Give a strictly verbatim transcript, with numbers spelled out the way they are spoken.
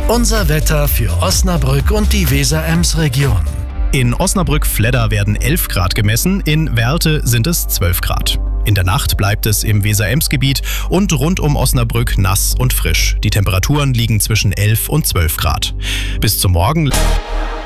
Unser Wetter für Osnabrück und die Weser-Ems-Region. In Osnabrück-Fledder werden elf Grad gemessen, in Werlte sind es zwölf Grad. In der Nacht bleibt es im Weser-Ems-Gebiet und rund um Osnabrück nass und frisch. Die Temperaturen liegen zwischen elf und zwölf Grad. Bis zum Morgen...